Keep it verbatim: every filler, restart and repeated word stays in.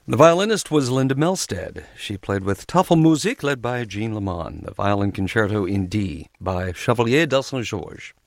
The violinist was Linda Melstead. She played with Tafelmusik, led by Jean Lamont, the Violin Concerto in D by Chevalier de Saint-Georges.